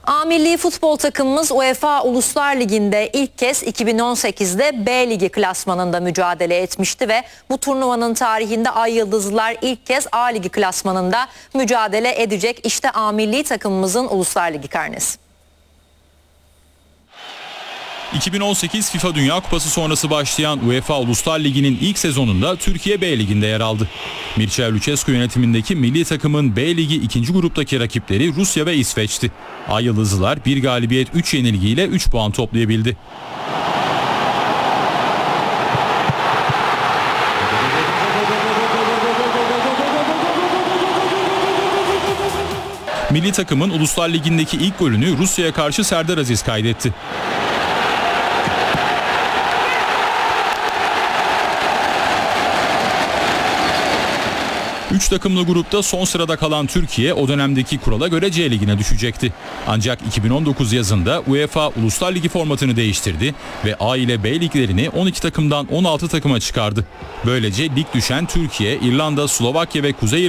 A milli futbol takımımız UEFA Uluslar Ligi'nde ilk kez 2018'de B Ligi klasmanında mücadele etmişti ve bu turnuvanın tarihinde Ay Yıldızlılar ilk kez A Ligi klasmanında mücadele edecek. İşte A milli takımımızın Uluslar Ligi karnesi. 2018 FIFA Dünya Kupası sonrası başlayan UEFA Uluslar Ligi'nin ilk sezonunda Türkiye B Ligi'nde yer aldı. Mircea Lucescu yönetimindeki milli takımın B Ligi 2. gruptaki rakipleri Rusya ve İsveç'ti. Ay Yıldızlılar 1 galibiyet 3 yenilgiyle 3 puan toplayabildi. Milli takımın Uluslar Ligi'ndeki ilk golünü Rusya'ya karşı Serdar Aziz kaydetti. Üç takımlı grupta son sırada kalan Türkiye o dönemdeki kurala göre C Ligi'ne düşecekti. Ancak 2019 yazında UEFA Uluslar Ligi formatını değiştirdi ve A ile B liglerini 12 takımdan 16 takıma çıkardı. Böylece lig düşen Türkiye, İrlanda, Slovakya ve Kuzey